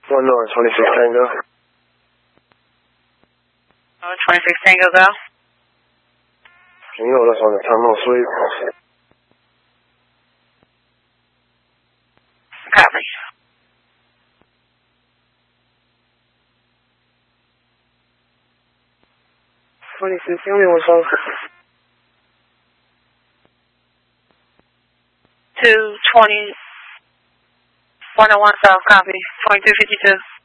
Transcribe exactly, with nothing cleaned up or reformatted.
One North, twenty-six Tango. Oh, twenty-six Tango, go. Can you hold us on the terminal suite? Copy. twenty-six, give me one phone. two twenty, one oh one South, copy. twenty-two fifty-two.